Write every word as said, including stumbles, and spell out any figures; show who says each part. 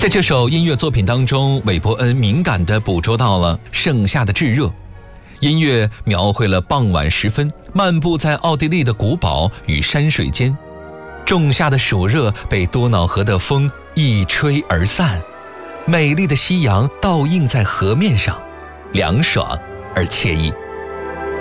Speaker 1: 在这首音乐作品当中，韦伯恩敏感地捕捉到了盛夏的炙热。音乐描绘了傍晚时分漫步在奥地利的古堡与山水间，仲夏的暑热被多瑙河的风一吹而散，美丽的夕阳倒映在河面上，凉爽而惬意。